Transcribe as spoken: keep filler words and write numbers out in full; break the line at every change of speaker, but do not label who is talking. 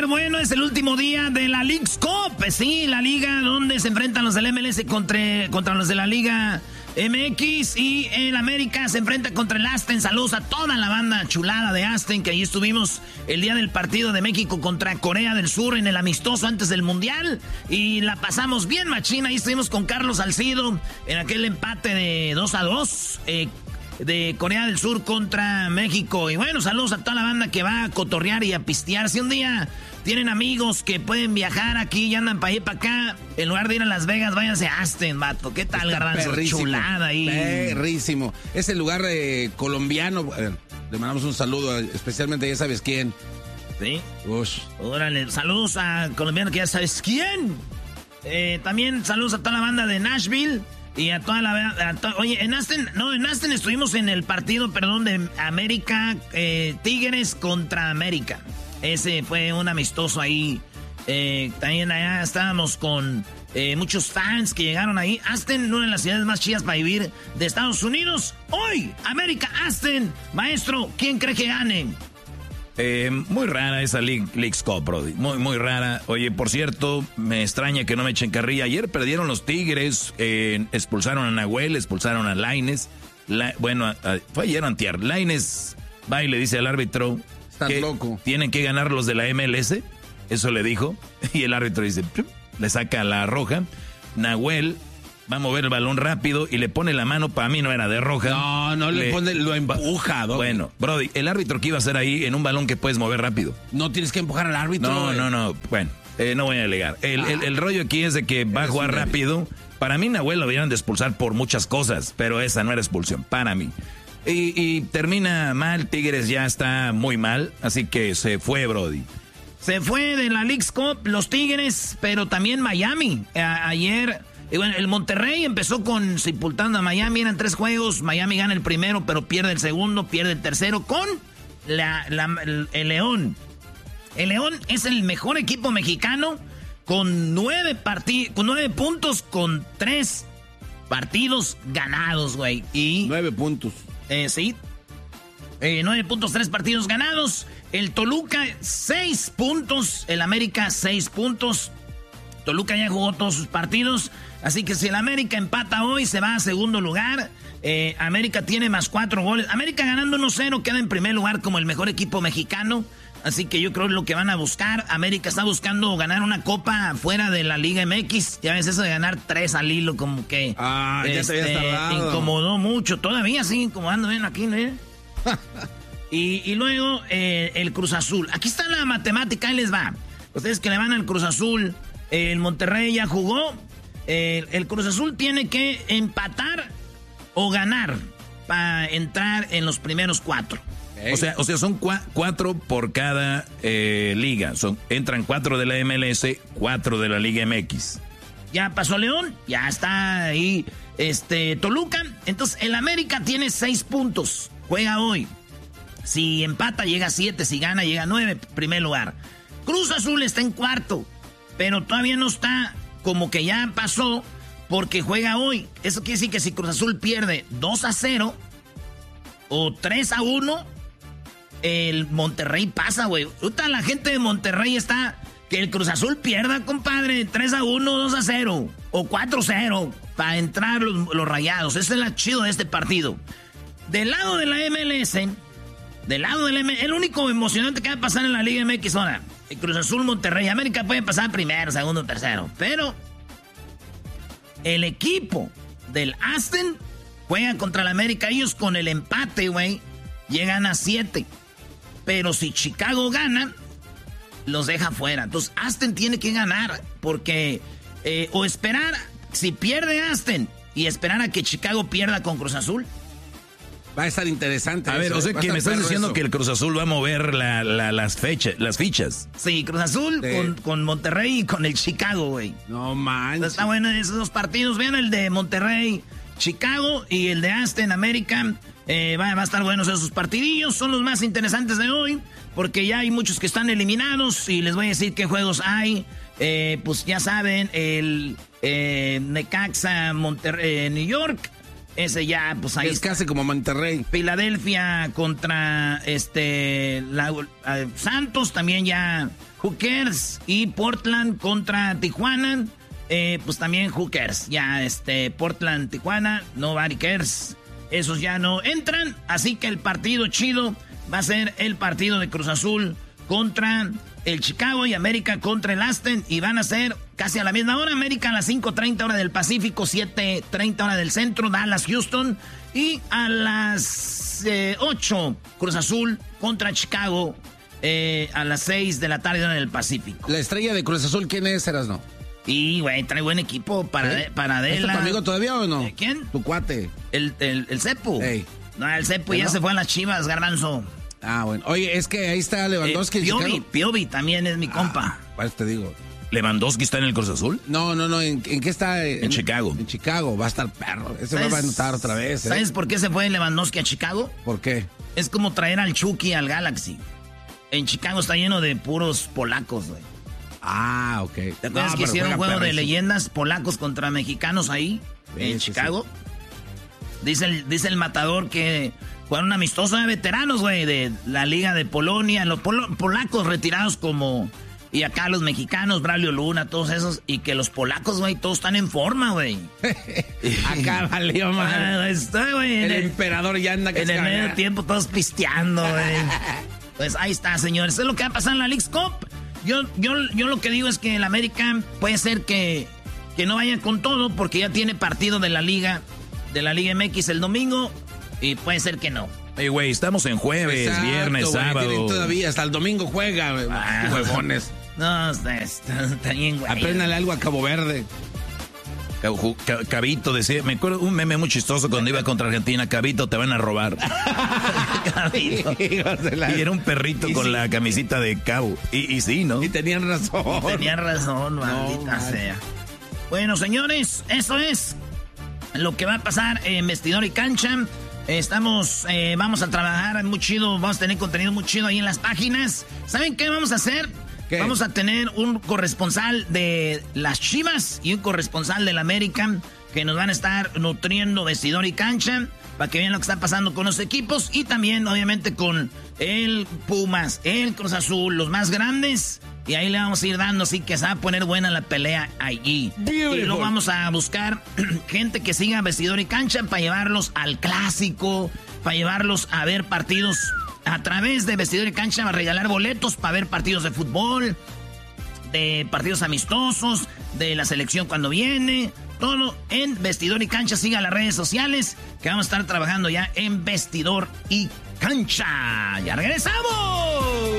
poner bueno, es el último día de la Leagues Cup. Sí, la liga donde se enfrentan los del M L S contra, contra los de la Liga M X. Y el América se enfrenta contra el Aston. Saludos a toda la banda chulada de Aston, que ahí estuvimos el día del partido de México contra Corea del Sur en el amistoso antes del Mundial. Y la pasamos bien machina. Ahí estuvimos con Carlos Salcido en aquel empate de dos a dos. Eh, de Corea del Sur contra México. Y bueno, saludos a toda la banda que va a cotorrear y a pistear. Si un día tienen amigos que pueden viajar aquí y andan para allá y para acá, en lugar de ir a Las Vegas, váyanse a Aston, vato. ¿Qué tal, Garbanzo? Chulada ahí.
Perrísimo. Es el lugar eh, colombiano. Eh, le mandamos un saludo, especialmente ya sabes quién.
Sí. Ush. Órale, saludos a colombiano que ya sabes quién. Eh, también saludos a toda la banda de Nashville. Y a toda la... A to, oye, en Aston... No, en Aston estuvimos en el partido, perdón, de América... Eh, Tigres contra América. Ese fue un amistoso ahí. Eh, también allá estábamos con eh, muchos fans que llegaron ahí. Aston, una de las ciudades más chidas para vivir de Estados Unidos. Hoy, América Aston. Maestro, ¿quién cree que gane?
Eh, muy rara esa League, Leagues Cup, Brody. Muy, muy rara. Oye, por cierto, me extraña que no me echen carrilla. Ayer perdieron los Tigres, eh, expulsaron a Nahuel, expulsaron a Lainez. La, bueno, a, a, fue ayer antier. Lainez va y le dice al árbitro...
Estás loco.
Tienen que ganar los de la M L S. Eso le dijo. Y el árbitro dice... Le saca la roja. Nahuel... va a mover el balón rápido y le pone la mano, para mí no era de roja.
No, no le, le pone, lo empuja. ¿no?
Bueno, Brody, el árbitro que iba a hacer ahí en un balón que puedes mover rápido.
No tienes que empujar al árbitro.
No, no, no, bueno, eh, no voy a alegar. El, ah, el, el rollo aquí es de que va a jugar rápido. Para mí Nahuel lo debieron de expulsar por muchas cosas, pero esa no era expulsión, para mí. Y, y termina mal, Tigres ya está muy mal, así que se fue, Brody.
Se fue de la Leagues Cup los Tigres, pero también Miami. A, ayer... Y bueno, el Monterrey empezó con sepultando a Miami, eran tres juegos, Miami gana el primero, pero pierde el segundo, pierde el tercero con la, la, el, el León. El León es el mejor equipo mexicano con nueve, parti- con nueve puntos, con tres partidos ganados, güey. Y
nueve puntos.
Eh, sí. Eh, nueve puntos, tres partidos ganados. El Toluca, seis puntos. El América, seis puntos. Toluca ya jugó todos sus partidos, así que si el América empata hoy, se va a segundo lugar. Eh, América tiene más cuatro goles. América ganando uno cero queda en primer lugar como el mejor equipo mexicano, así que yo creo que lo que van a buscar. América está buscando ganar una copa fuera de la Liga M X. Ya ves eso de ganar tres al hilo, como que
ah, ya
este,
te habías tardado.
Incomodó mucho. Todavía sigue incomodando, ven aquí, ¿no? y, y luego eh, el Cruz Azul. Aquí está la matemática, ahí les va. Ustedes que le van al Cruz Azul... El Monterrey ya jugó. El, el Cruz Azul tiene que empatar o ganar para entrar en los primeros cuatro.
Okay. O sea, o sea, son cua- cuatro por cada eh, liga. Son, entran cuatro de la M L S, cuatro de la Liga M X.
Ya pasó León, ya está ahí este, Toluca. Entonces, el América tiene seis puntos. Juega hoy. Si empata, llega a siete. Si gana, llega a nueve. Primer lugar. Cruz Azul está en cuarto. Pero todavía no está como que ya pasó porque juega hoy. Eso quiere decir que si Cruz Azul pierde dos a cero o tres a uno, el Monterrey pasa, güey. Ahorita la gente de Monterrey está que el Cruz Azul pierda, compadre, tres a uno, dos a cero o cuatro a cero para entrar los, los Rayados. Ese es el chido de este partido. Del lado de la M L S, del lado del M L S, el único emocionante que va a pasar en la Liga M X ahora. El Cruz Azul, Monterrey, América puede pasar primero, segundo, tercero. Pero el equipo del Aston juega contra el América. Ellos con el empate, güey, llegan a siete. Pero si Chicago gana, los deja fuera. Entonces Aston tiene que ganar porque eh, o esperar, si pierde Aston y esperar a que Chicago pierda con Cruz Azul.
Va a estar interesante.
A eso, ver, o sea, que me estás diciendo eso. Que el Cruz Azul va a mover la, la, las, fecha, las fichas.
Sí, Cruz Azul sí. Con, con Monterrey y con el Chicago, güey.
No manches.
Está bueno esos dos partidos. Vean el de Monterrey, Chicago y el de Aston, América. Eh, va, va a estar buenos esos partidillos. Son los más interesantes de hoy porque ya hay muchos que están eliminados y les voy a decir qué juegos hay. Eh, pues ya saben, el eh, Necaxa, Monterrey, eh, New York. Ese ya, pues ahí
es
está.
casi como Monterrey.
Filadelfia contra este la, uh, Santos, también ya who cares. Y Portland contra Tijuana, eh, pues también who cares. Ya este Portland, Tijuana, nobody cares. Esos ya no entran, así que el partido chido va a ser el partido de Cruz Azul contra el Chicago y América contra el Aston, y van a ser casi a la misma hora. América a las cinco treinta hora del Pacífico, siete treinta hora del centro, Dallas, Houston, y a las eh, ocho Cruz Azul contra Chicago eh, a las seis de la tarde hora del Pacífico.
La estrella de Cruz Azul, ¿quién es, Erasno?
Y, güey, trae buen equipo para,
¿Eh?
para Adela.
¿Es tu amigo todavía o no?
¿Quién?
Tu cuate.
El, el, el Cepu.
Ey.
No, el Cepu ya
¿No?
se fue a las Chivas, Garbanzo.
Ah, bueno. Oye, es que ahí está Lewandowski.
Eh, Piovi, Piovi también es mi compa.
Ah, pues te digo.
¿Lewandowski está en el Cruz Azul?
No, no, no. ¿En, en qué está? En,
en Chicago.
En Chicago. Va a estar perro. Ese va a anotar otra vez. ¿eh?
¿Sabes por qué se fue Lewandowski a Chicago?
¿Por qué?
Es como traer al Chucky al Galaxy. En Chicago está lleno de puros polacos, güey.
Ah, ok.
¿Te acuerdas
no,
que hicieron un juego
perro,
de
sí.
leyendas polacos contra mexicanos ahí?
Sí,
en
sí,
Chicago. Sí. Dice, el, dice el matador que fueron amistosos de veteranos, güey, de la Liga de Polonia. Los polo, polacos retirados como... Y acá los mexicanos, Braulio Luna, todos esos. Y que los polacos, güey, todos están en forma, güey.
Acá valió mal.
Ah, está, güey.
El,
el
emperador ya anda que
En el medio tiempo todos pisteando, güey. Pues ahí está, señores. Eso es lo que va a pasar en la Leagues Cup. Yo, yo, yo lo que digo es que el América puede ser que, que no vaya con todo porque ya tiene partido de la Liga, de la Liga M X el domingo. Y puede ser que no.
Ey, güey, estamos en jueves,
Exacto,
viernes,
güey,
sábado.
tienen todavía, hasta el domingo juega, güey.
Ah,
Huevones.
No, está, está, está bien, güey.
Apréndale algo a Cabo Verde.
Cabito decía, me acuerdo un meme muy chistoso cuando iba contra Argentina, Cabito, te van a robar.
Cabito.
Y era un perrito
y
con
sí.
la camisita de Cabo. Y, y sí, ¿no?
Y tenían razón.
Tenía razón, maldita
No,
sea. Bueno, señores, eso es lo que va a pasar en Vestidor y Cancha. Estamos, eh, vamos a trabajar muy chido, vamos a tener contenido muy chido ahí en las páginas. ¿Saben qué vamos a hacer?
¿Qué?
Vamos a tener un corresponsal de las Chivas y un corresponsal del América que nos van a estar nutriendo Vestidor y Cancha para que vean lo que está pasando con los equipos y también, obviamente, con el Pumas, el Cruz Azul, los más grandes. Y ahí le vamos a ir dando, así que se va a poner buena la pelea allí.
Beautiful.
Y luego vamos a buscar gente que siga Vestidor y Cancha para llevarlos al clásico, para llevarlos a ver partidos a través de Vestidor y Cancha, para regalar boletos para ver partidos de fútbol, de partidos amistosos, de la selección cuando viene. Todo en Vestidor y Cancha. Siga las redes sociales que vamos a estar trabajando ya en Vestidor y Cancha. ¡Ya regresamos!